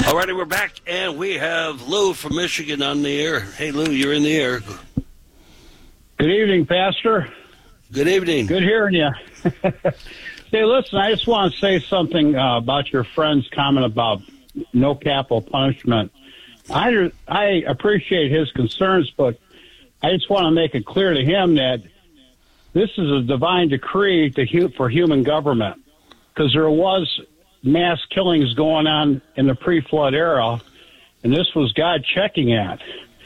All righty, we're back, and we have Lou from Michigan on the air. Hey, Lou, you're in the air. Good evening, Pastor. Good evening. Good hearing you. Hey, listen, I just want to say something about your friend's comment about no capital punishment. I appreciate his concerns, but I just want to make it clear to him that this is a divine decree for human government, because there was mass killings going on in the pre-flood era, and this was God checking at.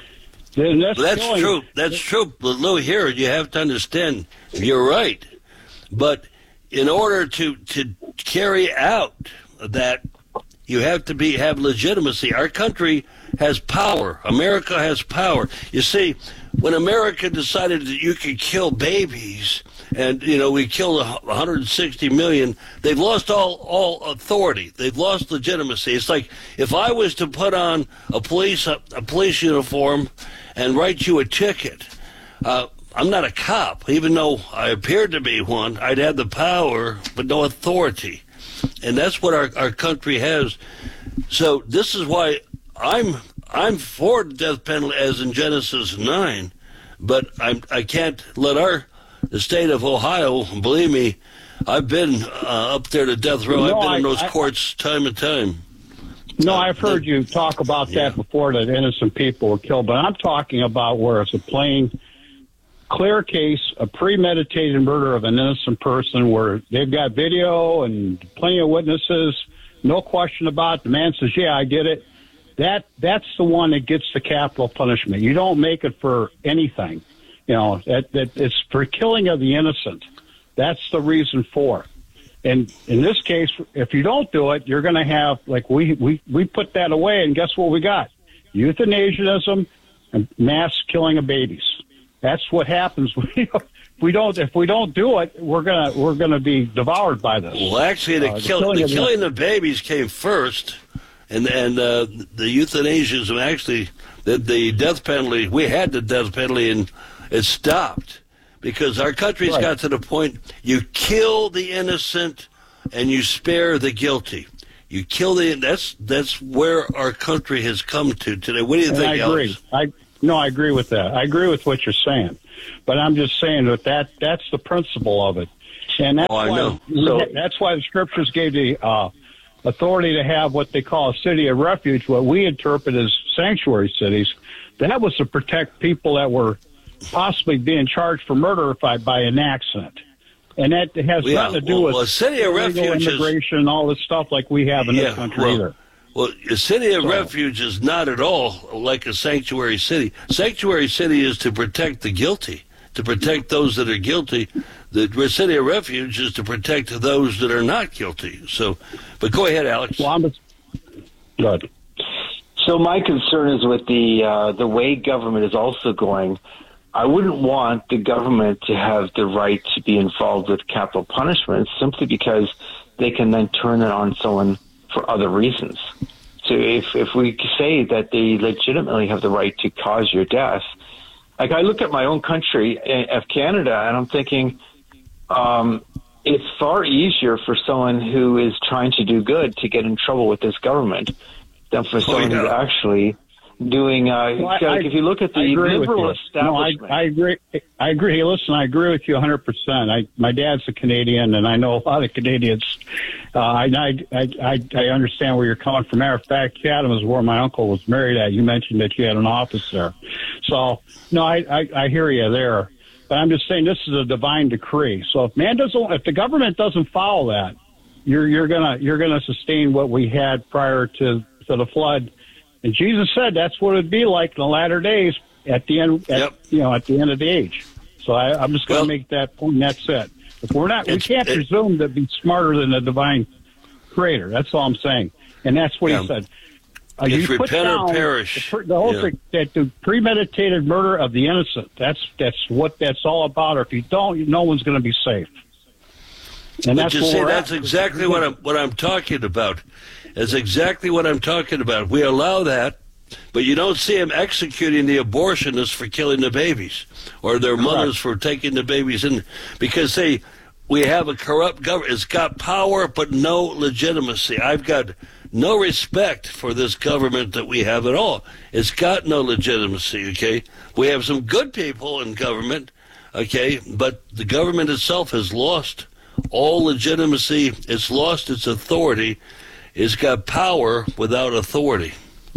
That's true. That's true. But Lou, here you have to understand, you're right. But in order to carry out that, you have to have legitimacy. Our country has power. America has power. You see, when America decided that you could kill babies, and we killed 160 million, they've lost all authority. They've lost legitimacy. It's like if I was to put on a police uniform and write you a ticket. I'm not a cop, even though I appeared to be one. I'd have the power, but no authority. And that's what our country has. So this is why I'm for the death penalty, as in Genesis 9, but I can't let the state of Ohio, believe me, I've been up there to death row. I've been in those courts time and time. No, I've heard you talk about that before, that innocent people were killed, but I'm talking about where it's a plain, clear case, a premeditated murder of an innocent person where they've got video and plenty of witnesses, no question about it. The man says, yeah, I did it. That's the one that gets the capital punishment. You don't make it for anything. That it's for killing of the innocent. That's the reason for it. And in this case, if you don't do it, you're going to have, like, we put that away, and guess what we got? Euthanasianism and mass killing of babies. That's what happens. If we don't do it, we're gonna be devoured by this. Well, actually, the killing of babies came first, and the euthanasianism, actually, the death penalty. We had the death penalty, and it stopped. Because our country's got to the point, you kill the innocent and you spare the guilty. You kill that's where our country has come to today. What do you think, I agree. Alex? I agree with that. I agree with what you're saying. But I'm just saying that's the principle of it. And that's that's why the scriptures gave the authority to have what they call a city of refuge, what we interpret as sanctuary cities. That was to protect people that were possibly being charged for murder by an accident. And that has nothing to do with a city of refuge, immigration and all this stuff like we have in this country either. Well, a city of refuge is not at all like a sanctuary city. Sanctuary city is to protect the guilty, to protect those that are guilty. The city of refuge is to protect those that are not guilty. So, but go ahead, Alex. Good. So my concern is with the way government is also going. I wouldn't want the government to have the right to be involved with capital punishment simply because they can then turn it on someone for other reasons. So if we say that they legitimately have the right to cause your death, like I look at my own country of Canada, and I'm thinking it's far easier for someone who is trying to do good to get in trouble with this government than for someone who's actually doing if you look at the liberal establishment. No, I agree. Hey, listen, I agree with you 100%. My dad's a Canadian, and I know a lot of Canadians. I understand where you're coming from. Matter of fact, Chatham is where my uncle was married at. You mentioned that you had an office there. So, no, I hear you there. But I'm just saying this is a divine decree. So if the government doesn't follow that, you're gonna sustain what we had prior to the flood. And Jesus said that's what it'd be like in the latter days at the end, at the end of the age. So I'm just going to make that point. And that's it. If we can't presume to be smarter than the divine creator. That's all I'm saying. And that's what he said. You put down or perish. The whole thing, that the premeditated murder of the innocent. That's what that's all about. Or if you don't, no one's going to be safe. And that's exactly what I'm talking about. That's exactly what I'm talking about. We allow that, but you don't see them executing the abortionists for killing the babies or their mothers for taking the babies in, because we have a corrupt government. It's got power but no legitimacy. I've got no respect for this government that we have at all. It's got no legitimacy, okay? We have some good people in government, okay, but the government itself has lost all legitimacy. It's lost its authority. It's got power without authority.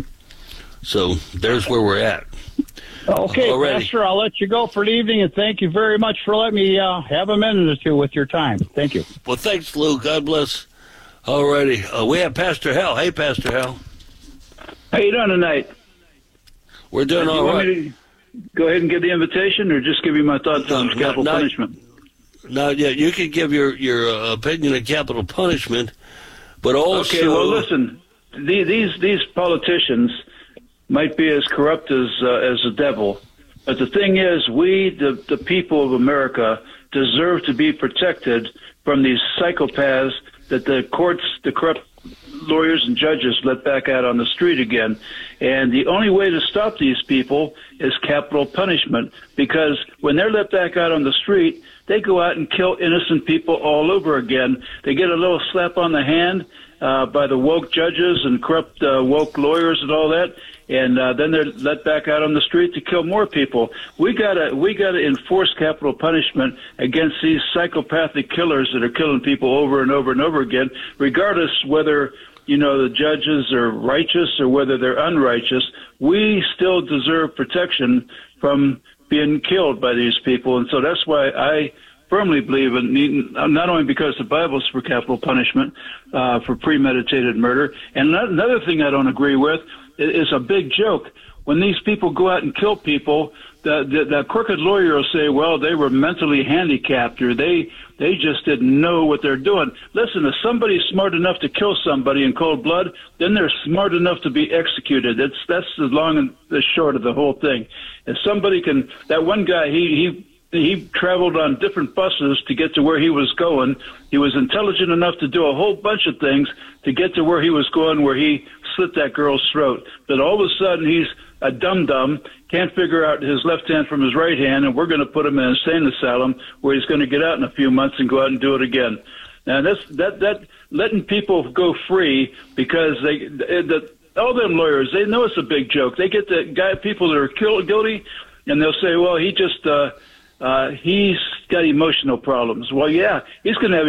So there's where we're at. Okay, Already. Pastor, I'll let you go for the evening, and thank you very much for letting me have a minute or two with your time. Thank you. Well, thanks, Lou. God bless. Alrighty. We have Pastor Hal. Hey, Pastor Hal. How you doing tonight? We're doing all right. Do you want me to go ahead and give the invitation, or just give you my thoughts on capital punishment? No, yeah, you can give your opinion on capital punishment, but also... Okay, well, listen, these politicians might be as corrupt as the devil, but the thing is, we, the people of America, deserve to be protected from these psychopaths that the courts, the corrupt lawyers and judges let back out on the street again. And the only way to stop these people is capital punishment, because when they're let back out on the street, they go out and kill innocent people all over again. They get a little slap on the hand by the woke judges and corrupt woke lawyers and all that, and then they're let back out on the street to kill more people. We gotta enforce capital punishment against these psychopathic killers that are killing people over and over and over again, regardless whether the judges are righteous or whether they're unrighteous. We still deserve protection from being killed by these people, and so that's why I firmly believe in, not only because the Bible's for capital punishment for premeditated murder, and another thing I don't agree with is a big joke. When these people go out and kill people, the crooked lawyer will say, well, they were mentally handicapped, or they just didn't know what they're doing. Listen, if somebody's smart enough to kill somebody in cold blood, then they're smart enough to be executed. That's the long and the short of the whole thing. If somebody can, that one guy, he traveled on different buses to get to where he was going. He was intelligent enough to do a whole bunch of things to get to where he was going, where he slit that girl's throat. But all of a sudden, he's a dum-dum, can't figure out his left hand from his right hand, and we're going to put him in an insane asylum where he's going to get out in a few months and go out and do it again. Now, that letting people go free because all them lawyers, they know it's a big joke. They get the people that are guilty, and they'll say, well, he's got emotional problems. Well, yeah, he's going to have